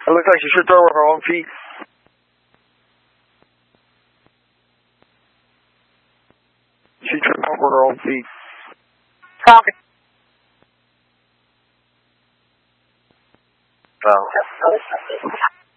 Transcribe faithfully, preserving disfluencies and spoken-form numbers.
It looks like she tripped over her own feet. She tripped over her own feet. Talking. Oh.